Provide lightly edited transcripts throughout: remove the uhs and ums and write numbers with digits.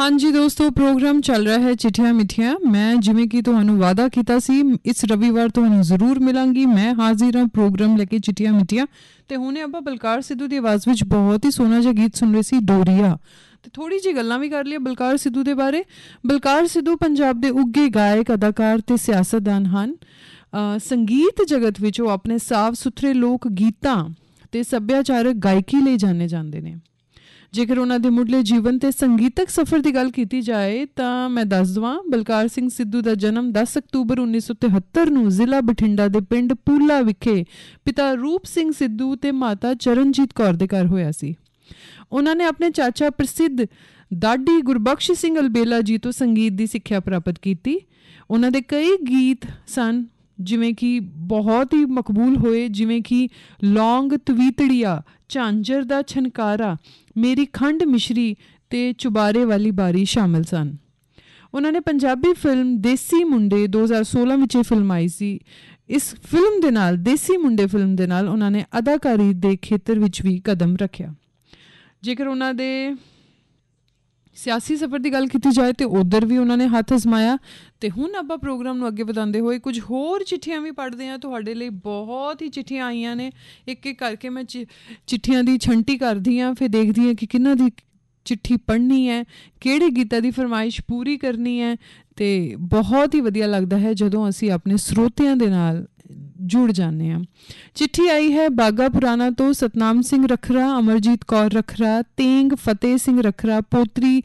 हाँ जी दोस्तों, प्रोग्राम चल रहा है चिट्ठियां मिठियां। मैं जिवें कि ਤੁਹਾਨੂੰ ਵਾਅਦਾ ਕੀਤਾ ਸੀ ਇਸ ਰਵੀਵਾਰ ਤੁਹਾਨੂੰ ਜ਼ਰੂਰ ਮਿਲਾਂਗੀ। ਮੈਂ ਹਾਜ਼ਰ ਹਾਂ ਪ੍ਰੋਗਰਾਮ ਲੈ ਕੇ ਚਿੱਠੀਆਂ ਮਿੱਠੀਆਂ। ਤੇ ਹੁਣੇ ਆਪਾਂ ਬਲਕਾਰ ਸਿੱਧੂ ਦੀ ਆਵਾਜ਼ ਵਿੱਚ ਬਹੁਤ ਹੀ ਸੋਹਣਾ ਜਿਹਾ ਗੀਤ ਸੁਣ ਰਹੇ ਸੀ, ਡੋਰੀਆ। ਤੇ ਥੋੜੀ ਜਿਹੀ ਗੱਲਾਂ ਵੀ ਕਰ ਲਈਆਂ ਬਲਕਾਰ ਸਿੱਧੂ ਦੇ ਬਾਰੇ। ਬਲਕਾਰ ਸਿੱਧੂ ਪੰਜਾਬ ਦੇ ਉੱਘੇ ਗਾਇਕ, ਅਦਾਕਾਰ ਤੇ ਸਿਆਸਤਦਾਨ ਹਨ। ਸੰਗੀਤ ਜਗਤ ਵਿੱਚ ਉਹ ਆਪਣੇ ਸਾਫ਼ ਸੁਥਰੇ ਲੋਕ ਗੀਤਾਂ ਤੇ ਸੱਭਿਆਚਾਰਕ ਗਾਇਕੀ ਲਈ ਜਾਣੇ ਜਾਂਦੇ ਨੇ। ਜੇਕਰ ਉਹਨਾਂ ਦੇ ਮੁੱਢਲੇ ਜੀਵਨ ਤੇ ਸੰਗੀਤਕ ਸਫ਼ਰ ਦੀ ਗੱਲ ਕੀਤੀ ਜਾਏ ਤਾਂ ਮੈਂ ਦੱਸ ਦਵਾਂ, ਬਲਕਾਰ ਸਿੰਘ ਸਿੱਧੂ ਦਾ ਜਨਮ 10 ਅਕਤੂਬਰ 1973 ਨੂੰ ਜ਼ਿਲ੍ਹਾ ਬਠਿੰਡਾ ਦੇ ਪਿੰਡ ਪੂਲਾ ਵਿਖੇ ਪਿਤਾ ਰੂਪ ਸਿੰਘ ਸਿੱਧੂ ਤੇ ਮਾਤਾ ਚਰਨਜੀਤ ਕੌਰ ਦੇ ਘਰ ਹੋਇਆ ਸੀ। ਉਹਨਾਂ ਨੇ ਆਪਣੇ ਚਾਚਾ ਪ੍ਰਸਿੱਧ ਦਾਢੀ ਗੁਰਬਖਸ਼ ਸਿੰਘ ਅਲਬੇਲਾ ਜੀ ਤੋਂ ਸੰਗੀਤ ਦੀ ਸਿੱਖਿਆ ਪ੍ਰਾਪਤ ਕੀਤੀ। ਉਹਨਾਂ ਦੇ ਕਈ ਗੀਤ ਸਨ ਜਿਵੇਂ ਕਿ ਬਹੁਤ ਹੀ ਮਕਬੂਲ ਹੋਏ, ਜਿਵੇਂ ਕਿ ਲੌਂਗ ਤਵੀਤੜੀਆ, ਝਾਂਜਰ ਦਾ ਛਨਕਾਰਾ, ਮੇਰੀ ਖੰਡ ਮਿਸ਼ਰੀ ਤੇ ਚੁਬਾਰੇ ਵਾਲੀ ਬਾਰੀ ਸ਼ਾਮਿਲ ਸਨ। ਉਹਨਾਂ ਨੇ ਪੰਜਾਬੀ ਫਿਲਮ ਦੇਸੀ ਮੁੰਡੇ 2016 ਵਿੱਚ ਇਹ ਫਿਲਮ ਆਈ ਸੀ। ਇਸ ਫਿਲਮ ਦੇ ਨਾਲ, ਦੇਸੀ ਮੁੰਡੇ ਫਿਲਮ ਦੇ ਨਾਲ, ਉਹਨਾਂ ਨੇ ਅਦਾਕਾਰੀ ਦੇ ਖੇਤਰ ਵਿੱਚ ਵੀ ਕਦਮ ਰੱਖਿਆ। ਜੇਕਰ ਉਹਨਾਂ ਦੇ ਸਿਆਸੀ ਸਫ਼ਰ ਦੀ ਗੱਲ ਕੀਤੀ ਜਾਏ ਤਾਂ ਉੱਧਰ ਵੀ ਉਹਨਾਂ ਨੇ ਹੱਥ ਅਜ਼ਮਾਇਆ। ਅਤੇ ਹੁਣ ਆਪਾਂ ਪ੍ਰੋਗਰਾਮ ਨੂੰ ਅੱਗੇ ਵਧਾਉਂਦੇ ਹੋਏ ਕੁਝ ਹੋਰ ਚਿੱਠੀਆਂ ਵੀ ਪੜ੍ਹਦੇ ਹਾਂ। ਤੁਹਾਡੇ ਲਈ ਬਹੁਤ ਹੀ ਚਿੱਠੀਆਂ ਆਈਆਂ ਨੇ, ਇੱਕ ਇੱਕ ਕਰਕੇ ਮੈਂ ਚਿੱਠੀਆਂ ਦੀ ਛੰਟੀ ਕਰਦੀ ਹਾਂ, ਫਿਰ ਦੇਖਦੀ ਹਾਂ ਕਿ ਕਿਹਨਾਂ ਦੀ ਚਿੱਠੀ ਪੜ੍ਹਨੀ ਹੈ, ਕਿਹੜੇ ਗੀਤਾਂ ਦੀ ਫਰਮਾਇਸ਼ ਪੂਰੀ ਕਰਨੀ ਹੈ। ਅਤੇ ਬਹੁਤ ਹੀ ਵਧੀਆ ਲੱਗਦਾ ਹੈ ਜਦੋਂ ਅਸੀਂ ਆਪਣੇ ਸਰੋਤਿਆਂ ਦੇ ਨਾਲ ਜੁੜ ਜਾਂਦੇ ਹਾਂ। ਚਿੱਠੀ ਆਈ ਹੈ ਬਾਗਾ ਪੁਰਾਣਾ ਤੋਂ ਸਤਨਾਮ ਸਿੰਘ ਰਖਰਾ, ਅਮਰਜੀਤ ਕੌਰ ਰਖਰਾ, ਤੇਂਗ ਫਤਿਹ ਸਿੰਘ ਰਖਰਾ, ਪੋਤਰੀ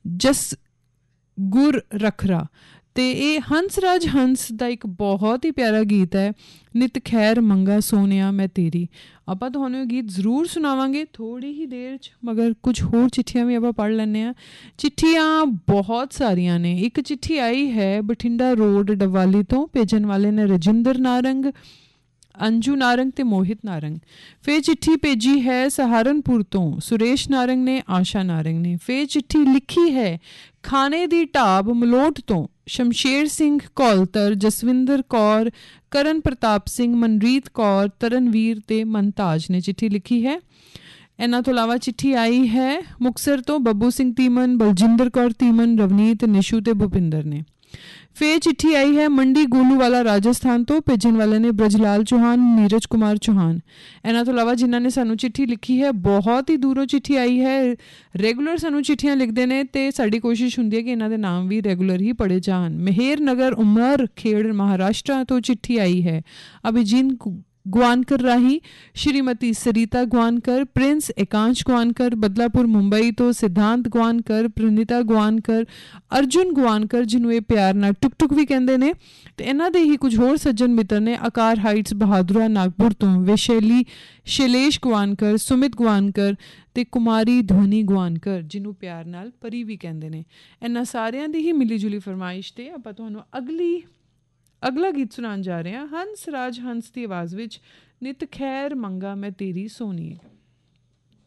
ਜਸਗੁਰ ਰਖਰਾ। ਅਤੇ ਇਹ ਹੰਸਰਾਜ ਹੰਸ ਦਾ ਇੱਕ ਬਹੁਤ ਹੀ ਪਿਆਰਾ ਗੀਤ ਹੈ, ਨਿਤ ਖੈਰ ਮੰਗਾ ਸੋਹਣਿਆ ਮੈਂ ਤੇਰੀ। ਆਪਾਂ ਤੁਹਾਨੂੰ ਇਹ ਗੀਤ ਜ਼ਰੂਰ ਸੁਣਾਵਾਂਗੇ ਥੋੜ੍ਹੀ ਹੀ ਦੇਰ 'ਚ, ਮਗਰ ਕੁਝ ਹੋਰ ਚਿੱਠੀਆਂ ਵੀ ਆਪਾਂ ਪੜ੍ਹ ਲੈਂਦੇ ਹਾਂ। ਚਿੱਠੀਆਂ ਬਹੁਤ ਸਾਰੀਆਂ ਨੇ। ਇੱਕ ਚਿੱਠੀ ਆਈ ਹੈ ਬਠਿੰਡਾ ਰੋਡ ਡੱਵਾਲੀ ਤੋਂ, ਭੇਜਣ ਵਾਲੇ ਨੇ ਰਜਿੰਦਰ ਨਾਰੰਗ, ਅੰਜੂ ਨਾਰੰਗ ਤੇ ਮੋਹਿਤ ਨਾਰੰਗ। ਫਿਰ ਚਿੱਠੀ ਭੇਜੀ ਹੈ ਸਹਾਰਨਪੁਰ ਤੋਂ ਸੁਰੇਸ਼ ਨਾਰੰਗ ਨੇ, ਆਸ਼ਾ ਨਾਰੰਗ ਨੇ। ਫਿਰ ਚਿੱਠੀ ਲਿਖੀ ਹੈ ਖਾਣੇ ਦੀ ਢਾਬ ਮਲੋਟ ਤੋਂ ਸ਼ਮਸ਼ੇਰ ਸਿੰਘ ਕੌਲਤਰ, ਜਸਵਿੰਦਰ ਕੌਰ, ਕਰਨ ਪ੍ਰਤਾਪ ਸਿੰਘ, ਮਨਰੀਤ ਕੌਰ, ਤਰਨਵੀਰ ਤੇ ਮਨਤਾਜ ਨੇ ਚਿੱਠੀ ਲਿਖੀ ਹੈ। ਇਹਨਾਂ ਤੋਂ ਇਲਾਵਾ ਚਿੱਠੀ ਆਈ ਹੈ ਮੁਕਤਸਰ ਤੋਂ ਬੱਬੂ ਸਿੰਘ ਤੀਮਨ, ਬਲਜਿੰਦਰ ਕੌਰ ਤੀਮਨ, ਰਵਨੀਤ, ਨਿਸ਼ੂ ਤੇ ਭੁਪਿੰਦਰ ਨੇ। ਫਿਰ ਚਿੱਠੀ ਆਈ ਹੈ ਮੰਡੀ ਗੋਲੂਵਾਲਾ ਰਾਜਸਥਾਨ ਤੋਂ, ਭੇਜਣ ਵਾਲੇ ਨੇ ਬ੍ਰਜਲਾਲ ਚੌਹਾਨ, ਨੀਰਜ ਕੁਮਾਰ ਚੌਹਾਨ। ਇਹਨਾਂ ਤੋਂ ਇਲਾਵਾ ਜਿਨ੍ਹਾਂ ਨੇ ਸਾਨੂੰ ਚਿੱਠੀ ਲਿਖੀ ਹੈ, ਬਹੁਤ ਹੀ ਦੂਰੋਂ ਚਿੱਠੀ ਆਈ ਹੈ। ਰੈਗੂਲਰ ਸਾਨੂੰ ਚਿੱਠੀਆਂ ਲਿਖਦੇ ਨੇ ਅਤੇ ਸਾਡੀ ਕੋਸ਼ਿਸ਼ ਹੁੰਦੀ ਹੈ ਕਿ ਇਹਨਾਂ ਦੇ ਨਾਮ ਵੀ ਰੈਗੂਲਰ ਹੀ ਪੜ੍ਹੇ ਜਾਣ। ਮਹੇਰ ਨਗਰ ਉਮਰ ਖੇੜ ਮਹਾਰਾਸ਼ਟਰ ਤੋਂ ਚਿੱਠੀ ਆਈ ਹੈ ਅਭਿਜੀਨ ਗੁਆਨਕਰ ਰਾਹੀਂ, ਸ਼੍ਰੀਮਤੀ ਸਰੀਤਾ ਗੁਆਨਕਰ, ਪ੍ਰਿੰਸ ਏਕਾਂਸ਼ ਗੁਆਨਕਰ, ਬਦਲਾਪੁਰ ਮੁੰਬਈ ਤੋਂ ਸਿਧਾਂਤ ਗੁਆਨਕਰ, ਪ੍ਰਨੀਤਾ ਗੁਆਨਕਰ, ਅਰਜੁਨ ਗੁਆਨਕਰ ਜਿਹਨੂੰ ਇਹ ਪਿਆਰ ਨਾਲ ਟੁਕ ਟੁਕ ਵੀ ਕਹਿੰਦੇ ਨੇ। ਅਤੇ ਇਹਨਾਂ ਦੇ ਹੀ ਕੁਝ ਹੋਰ ਸੱਜਣ ਮਿੱਤਰ ਨੇ ਆਕਾਰ ਹਾਈਟਸ ਬਹਾਦੁਰਾ ਨਾਗਪੁਰ ਤੋਂ, ਵਿਸ਼ੈਲੀ ਸ਼ੈਲੇਸ਼ ਗੁਆਨਕਰ, ਸੁਮਿਤ ਗੁਆਨਕਰ ਅਤੇ ਕੁਮਾਰੀ ਧੋਨੀ ਗੁਆਨਕਰ ਜਿਹਨੂੰ ਪਿਆਰ ਨਾਲ ਪਰੀ ਵੀ ਕਹਿੰਦੇ ਨੇ। ਇਹਨਾਂ ਸਾਰਿਆਂ ਦੀ ਹੀ ਮਿਲੀ ਜੁਲੀ ਫਰਮਾਇਸ਼ 'ਤੇ ਆਪਾਂ ਤੁਹਾਨੂੰ ਅਗਲਾ ਗੀਤ ਸੁਣਾਉਣ ਜਾ ਰਹੇ ਹਾਂ ਹੰਸ ਰਾਜ ਹੰਸ ਦੀ ਆਵਾਜ਼ ਵਿੱਚ, ਨਿਤ ਖੈਰ ਮੰਗਾ ਮੈਂ ਤੇਰੀ ਸੋਹਣੀਏ।